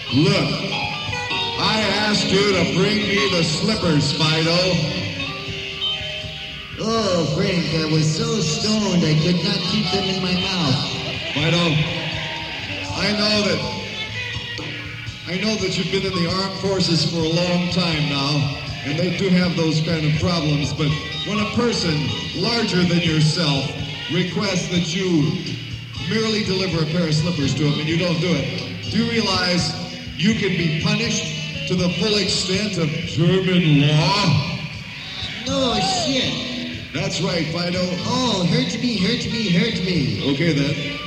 Look, I asked you to bring me the slippers, Fido. Oh, Frank, I was so stoned I could not keep them in my mouth. Fido, I know that you've been in the armed forces for a long time now, and they do have those kind of problems, but when a person larger than yourself requests that you merely deliver a pair of slippers to him and you don't do it, do you realize you can be punished to the full extent of German law? No shit. That's right, Fido. Oh, hurt me. Okay, then.